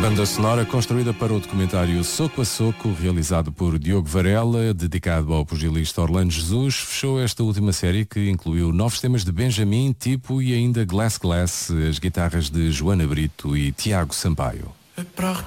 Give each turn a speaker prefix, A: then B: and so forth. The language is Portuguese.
A: Banda sonora construída para o documentário Soco a Soco, realizado por Diogo Varela, dedicado ao pugilista Orlando Jesus, fechou esta última série que incluiu novos temas de Benjamin, Tipo e ainda Glass Glass, as guitarras de Joana Brito e Tiago Sampaio.